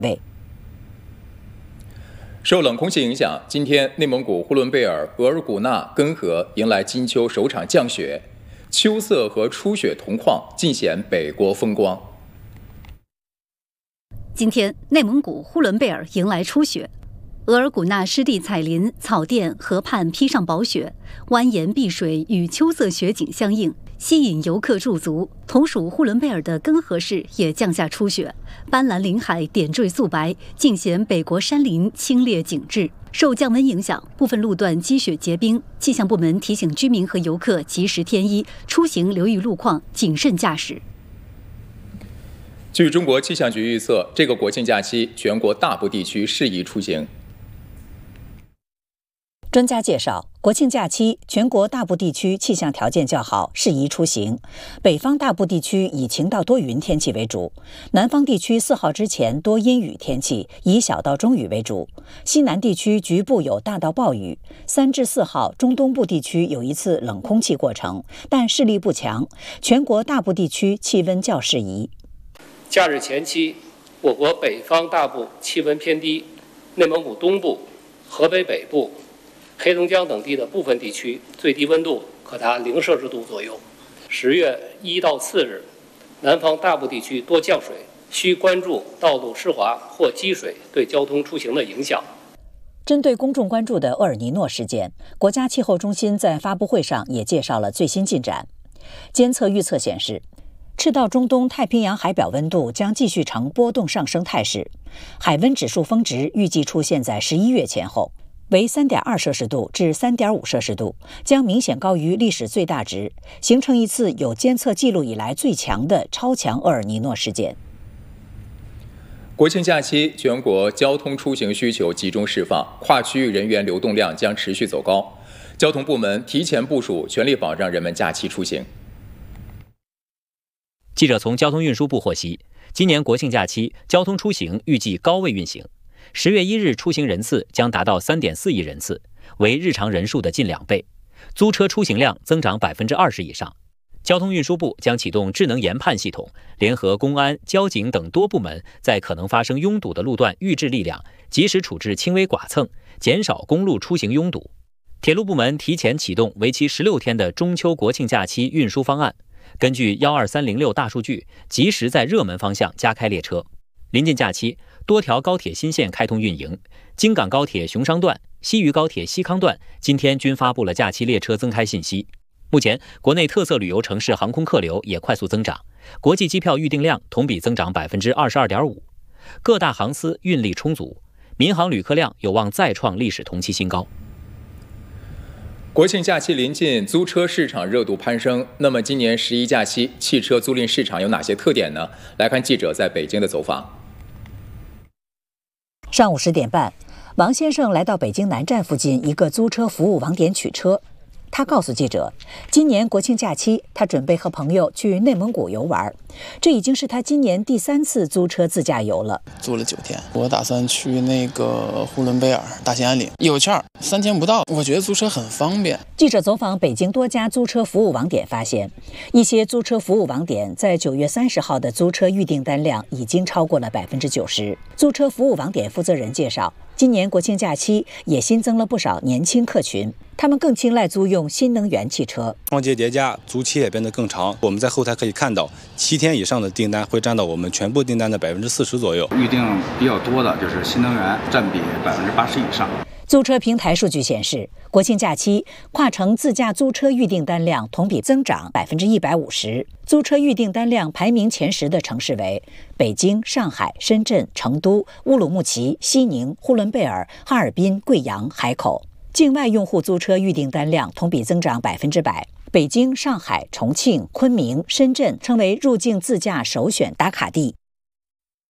位。 受冷空气影响，今天内蒙古呼伦贝尔额尔古纳根河迎来金秋首场降雪，秋色和初雪同况，尽显北国风光。 今天内蒙古呼伦贝尔迎来初雪，额尔古纳湿地彩林、草甸、河畔披上薄雪，蜿蜒碧水与秋色雪景相映，吸引游客驻足。同属呼伦贝尔的根河市也降下初雪，斑斓林海点缀素白，尽显北国山林清冽景致。受降温影响，部分路段积雪结冰，气象部门提醒居民和游客及时添衣，出行留意路况，谨慎驾驶。 据中国气象局预测，这个国庆假期全国大部地区适宜出行。 专家介绍，国庆假期全国大部地区气象条件较好，适宜出行。北方大部地区以晴到多云天气为主，南方地区4号之前多阴雨天气，以小到中雨为主。西南地区局部有大到暴雨。3至4号，中东部地区有一次冷空气过程，但势力不强。全国大部地区气温较适宜。 假日前期，我国北方大部气温偏低，内蒙古东部、河北北部、黑龙江等地的部分地区最低温度可达0摄氏度左右。10月1到4日，南方大部地区多降水，需关注道路湿滑或积水对交通出行的影响。 针对公众关注的厄尔尼诺事件，国家气候中心在发布会上也介绍了最新进展。监测预测显示，赤道中东太平洋海表温度将继续呈波动上升态势，海温指数峰值预计出现在11月前后，为3.2摄氏度至3.5摄氏度，将明显高于历史最大值，形成一次有监测记录以来最强的超强厄尔尼诺事件。 国庆假期，全国交通出行需求集中释放，跨区域人员流动量将持续走高。交通部门提前部署，全力保障人们假期出行。 记者从交通运输部获悉，今年国庆假期交通出行预计高位运行，10月1日出行人次将达到3.4亿人次，为日常人数的近2倍，租车出行量增长20%以上。交通运输部将启动智能研判系统，联合公安、交警等多部门，在可能发生拥堵的路段预置力量，及时处置轻微剐蹭，减少公路出行拥堵。铁路部门提前启动为期16天的中秋国庆假期运输方案，根据12306大数据，及时在热门方向加开列车。临近假期，多条高铁新线开通运营，京港高铁熊商段、西渝高铁西康段今天均发布了假期列车增开信息。目前，国内特色旅游城市航空客流也快速增长，国际机票预订量同比增长22.5%，各大航司运力充足，民航旅客量有望再创历史同期新高。 国庆假期临近，租车市场热度攀升。那么今年11假期汽车租赁市场有哪些特点呢？来看记者在北京的走访。 上午10点半，王先生来到北京南站附近一个租车服务网点取车。他告诉记者，今年国庆假期，他准备和朋友去内蒙古游玩，这已经是他今年第3次租车自驾游了。 租了9天，我打算去那个呼伦贝尔大兴安岭，有券，3天不到，我觉得租车很方便。 记者走访北京多家租车服务网点发现，一些租车服务网点在9月30号的租车预订单量已经超过了90%。租车服务网点负责人介绍，今年国庆假期也新增了不少年轻客群，他们更青睐租用新能源汽车。 双节叠加，租期也变得更长。我们在后台可以看到，7天以上的订单会占到我们全部订单的40%左右。 预定比较多的就是新能源，占比80%以上。 租车平台数据显示，国庆假期跨城自驾租车预订单量同比增长150%。租车预订单量排名前10的城市为北京、上海、深圳、成都、乌鲁木齐、西宁、呼伦贝尔、哈尔滨、贵阳、海口。境外用户租车预订单量同比增长100%。北京、上海、重庆、昆明、深圳成为入境自驾首选打卡地。